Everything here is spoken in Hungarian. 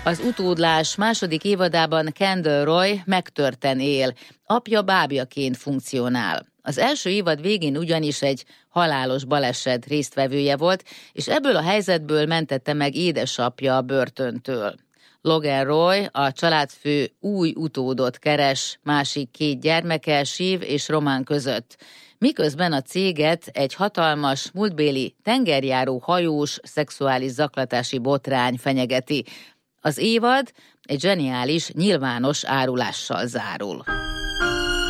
Az Utódlás második évadában Kendall Roy megtörten él, apja bábjaként funkcionál. Az első évad végén ugyanis egy halálos baleset résztvevője volt, és ebből a helyzetből mentette meg édesapja a börtöntől. Logan Roy, a családfő, új utódot keres másik két gyermeke, Shiv és Roman között, miközben a céget egy hatalmas, múltbéli tengerjáró hajós szexuális zaklatási botrány fenyegeti. Az évad egy zseniális, nyilvános árulással zárul.